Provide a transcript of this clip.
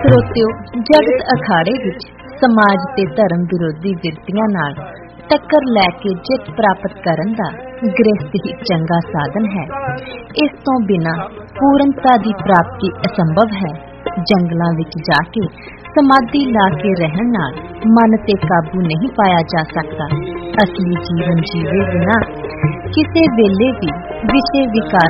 ਸਰੋਤਿਓ, ਜਗਤ ਅਖਾੜੇ ਵਿੱਚ ਸਮਾਜ ਤੇ ਧਰਮ ਵਿਰੋਧੀ ਵਿਅਕਤੀਆਂ ਨਾਲ ਟੱਕਰ ਲੈ ਕੇ ਜਿੱਤ ਪ੍ਰਾਪਤ ਕਰਨ ਦਾ ਗ੍ਰਸਤ ਹੀ ਚੰਗਾ ਸਾਧਨ ਹੈ। ਇਸ ਤੋਂ ਬਿਨਾਂ ਪੂਰਨਤਾ ਦੀ ਪ੍ਰਾਪਤੀ ਅਸੰਭਵ ਹੈ। ਜੰਗਲਾਂ ਵਿੱਚ ਜਾ ਕੇ ਸਮਾਧੀ ਲਾ ਕੇ ਰਹਿਣ ਨਾਲ ਮਨ ਤੇ ਕਾਬੂ ਨਹੀਂ ਪਾਇਆ ਜਾ ਸਕਦਾ। ਅਸਲੀ ਜੀਵਨ ਜੀਵੇ ਬਿਨਾਂ ਕਿਸੇ ਵੇਲੇ ਵੀ ਵਿਸ਼ੇ ਵਿਕਾਰ